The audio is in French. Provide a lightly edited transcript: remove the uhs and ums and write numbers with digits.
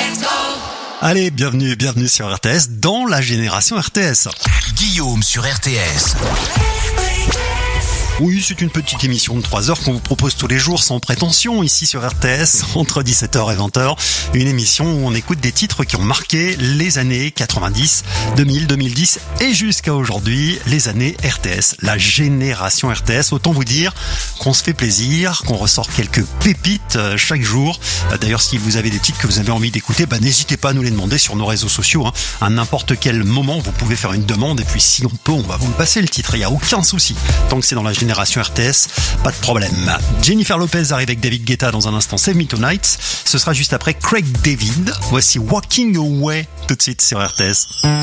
Allez, bienvenue sur RTS dans la génération RTS. Guillaume sur RTS. Oui, c'est une petite émission de 3 heures qu'on vous propose tous les jours sans prétention ici sur RTS entre 17h et 20h. Une émission où on écoute des titres qui ont marqué les années 90, 2000, 2010 et jusqu'à aujourd'hui, les années RTS, la génération RTS. Autant vous dire qu'on se fait plaisir, qu'on ressort quelques pépites chaque jour. D'ailleurs, si vous avez des titres que vous avez envie d'écouter, n'hésitez pas à nous les demander sur nos réseaux sociaux. À n'importe quel moment, vous pouvez faire une demande et puis si on peut, on va vous le passer le titre. Il n'y a aucun souci. Tant que c'est dans la génération RTS, pas de problème. Jennifer Lopez arrive avec David Guetta dans un instant, Save Me Tonight. Ce sera juste après Craig David. Voici Walking Away tout de suite sur RTS.